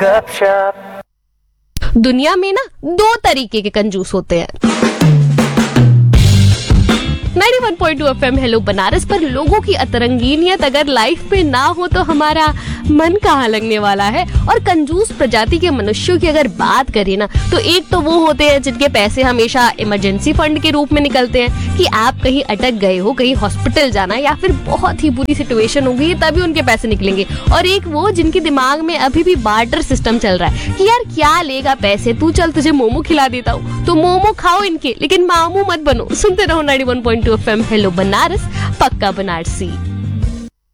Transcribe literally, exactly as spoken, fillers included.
दुनिया में ना दो तरीके के कंजूस होते हैं। इक्यानवे पॉइंट दो एफएम हेलो बनारस पर लोगों की अतरंगीनियत अगर लाइफ में ना हो तो हमारा मन कहाँ लगने वाला है। और कंजूस प्रजाति के मनुष्यों की अगर बात करें ना तो एक तो वो होते हैं जिनके पैसे हमेशा इमरजेंसी फंड के रूप में निकलते हैं कि आप कहीं अटक गए हो, कहीं हॉस्पिटल जाना या फिर बहुत ही बुरी सिचुएशन हो गई तभी उनके पैसे निकलेंगे। और एक वो जिनके दिमाग में अभी भी बार्टर सिस्टम चल रहा है कि यार क्या लेगा पैसे, तू चल तुझे मोमो खिला देता हूँ, तो मोमो खाओ इनके लेकिन मामू मत बनो। सुनते रहो इक्यानवे पॉइंट दो एफएम हेलो बनारस, पक्का बनारसी।